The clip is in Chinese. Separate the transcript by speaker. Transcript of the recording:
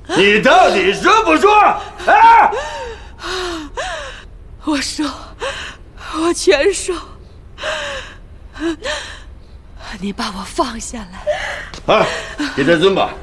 Speaker 1: 你到底说不说？啊！
Speaker 2: 我说，我全说。你把我放下来。
Speaker 1: 啊，给他尊吧。